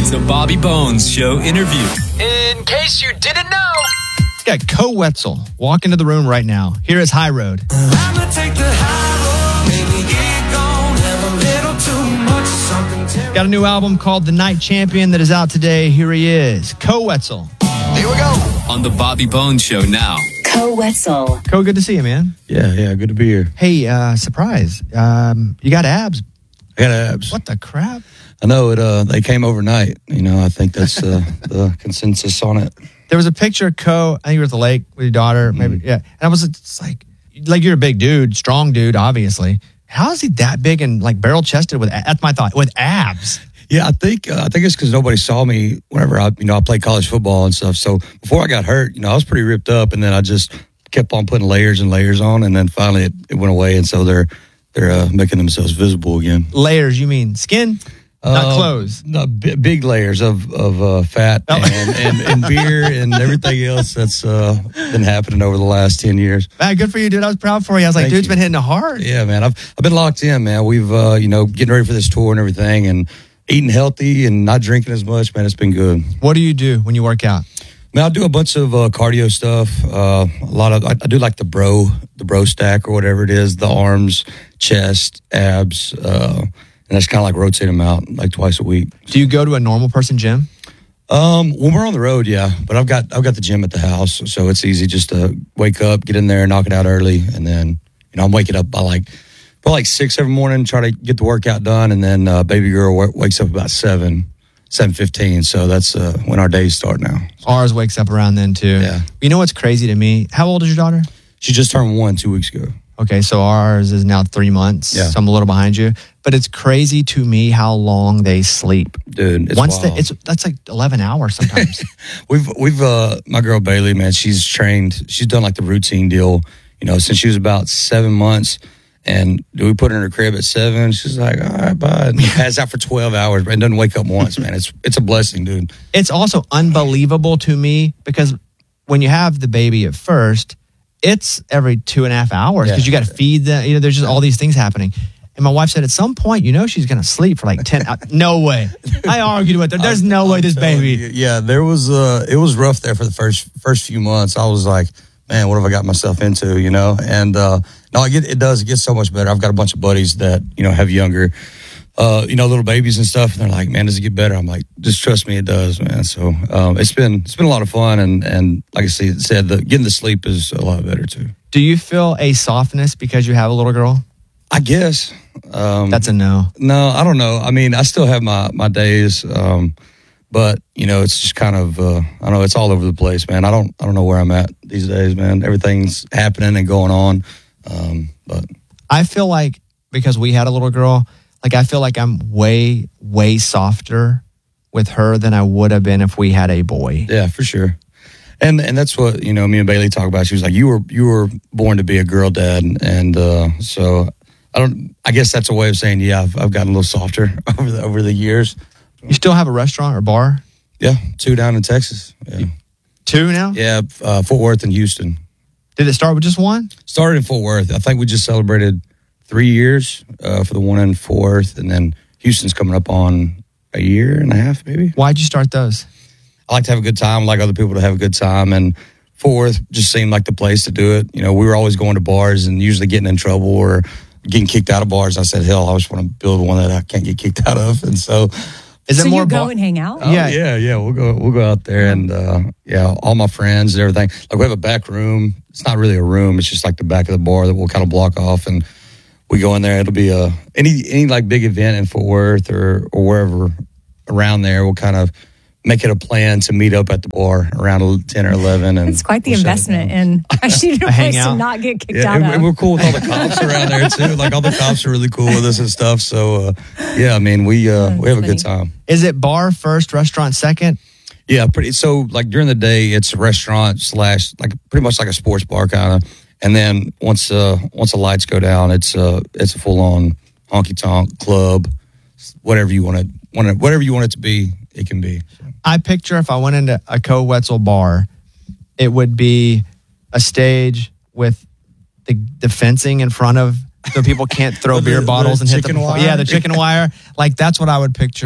It's a Bobby Bones Show interview. In case you didn't know. Got Co Wetzel walk into the room right now. Here is High Road. I'ma take the high road, maybe get gone, have a little too much, something terrible. Got a new album called The Night Champion that is out today. Here he is, Co Wetzel. Here we go. On the Bobby Bones Show now. Co Wetzel. Co, good to see you, man. Yeah, good to be here. Hey, surprise. You got abs. I got abs. What the crap? I know it. They came overnight. I think that's the consensus on it. There was a picture of Co. I think you were at the lake with your daughter, maybe. Yeah. And I was just like you're a big dude, strong dude, obviously. How is he that big and like barrel chested with? That's my thought. With abs. Yeah, I think it's because nobody saw me whenever I played college football and stuff. So before I got hurt, I was pretty ripped up, and then I just kept on putting layers and layers on, and then finally it went away, and so they're making themselves visible again. Layers? You mean skin? Not clothes. No, big layers of fat and beer and everything else that's been happening over the last 10 years. Man, good for you, dude. I was proud for you. I was like, dude's been hitting it hard. Yeah, man. I've been locked in, man. We've getting ready for this tour and everything, and eating healthy and not drinking as much, man. It's been good. What do you do when you work out? Man, I do a bunch of cardio stuff. I do like the bro stack or whatever it is, the arms, chest, abs, and that's kind of like rotate them out like twice a week. Do you go to a normal person gym? When we're on the road, yeah. But I've got the gym at the house, so it's easy just to wake up, get in there, knock it out early, and then I'm waking up by like 6 every morning, try to get the workout done, and then baby girl wakes up about 7:15. So that's when our days start now. Ours wakes up around then too. Yeah. You know what's crazy to me? How old is your daughter? She just turned 1 2 weeks ago. Okay, so ours is now 3 months. Yeah. So I'm a little behind you. But it's crazy to me how long they sleep. Dude, it's wild. That's like 11 hours sometimes. we've my girl Bailey, man, she's trained. She's done like the routine deal, since she was about 7 months. And we put her in her crib at 7. She's like, all right, bye. And passes out for 12 hours, and doesn't wake up once, man. It's a blessing, dude. It's also unbelievable to me because when you have the baby at first, it's every 2.5 hours because you got to feed them. There's just all these things happening. And my wife said at some point, she's going to sleep for like 10 hours. No way. I argued with her. There's no way this baby. There was, it was rough there for the first few months. I was like, man, what have I got myself into, And no, it gets so much better. I've got a bunch of buddies that, have younger, little babies and stuff. And they're like, man, does it get better? I'm like, just trust me, it does, man. So it's been a lot of fun. And like I said, getting the sleep is a lot better too. Do you feel a softness because you have a little girl? I guess. That's a no. No, I don't know. I mean, I still have my days, but it's just kind of I don't know. It's all over the place, man. I don't know where I'm at these days, man. Everything's happening and going on, but I feel like because we had a little girl, like I feel like I'm way softer with her than I would have been if we had a boy. Yeah, for sure. And that's what me and Bailey talk about. She was like, you were born to be a girl dad, and so. I guess that's a way of saying, yeah, I've gotten a little softer over the years. You still have a restaurant or bar? Yeah, 2 down in Texas. Yeah. 2 now? Yeah, Fort Worth and Houston. Did it start with just 1? Started in Fort Worth. I think we just celebrated 3 years for the one in Fort Worth, and then Houston's coming up on a year and a half, maybe. Why'd you start those? I like to have a good time. I like other people to have a good time, and Fort Worth just seemed like the place to do it. We were always going to bars and usually getting in trouble or getting kicked out of bars. I said, hell, I just want to build one that I can't get kicked out of. And so is it more you go and hang out? Yeah. We'll go out there and all my friends and everything. Like we have a back room. It's not really a room. It's just like the back of the bar that we'll kind of block off, and we go in there. It'll be any like big event in Fort Worth or wherever around there. We'll kind of make it a plan to meet up at the bar around 10 or 11. And it's quite the investment in actually a place to not get kicked out of. And we're cool with all the cops around there too. Like all the cops are really cool with us and stuff. So I mean, we have a good time. Is it bar first, restaurant second? Yeah, pretty. So like during the day, it's a restaurant / like pretty much like a sports bar kind of. And then once the lights go down, it's a full on honky tonk club, whatever you want it to be, it can be. I picture if I went into a Co Wetzel bar, it would be a stage with the fencing in front of so people can't throw beer bottles and hit the wire. Yeah, the chicken wire. Like that's what I would picture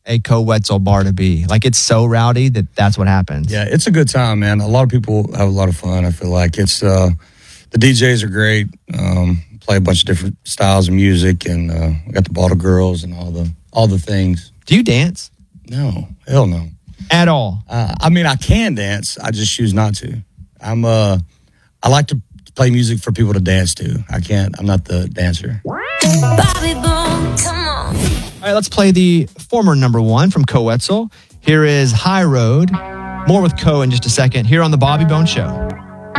a Co-Wetzel bar to be. Like, it's so rowdy that's what happens. Yeah, it's a good time, man. A lot of people have a lot of fun. I feel like it's the DJs are great. Play a bunch of different styles of music, and we got the bottle girls and all the things. Do you dance? No, hell no. At all? I mean, I can dance. I just choose not to. I like to play music for people to dance to. I'm not the dancer. Bobby Bones, come on. All right, let's play the former number one from Co-Wetzel. Here is High Road. More with Co in just a second here on the Bobby Bones Show.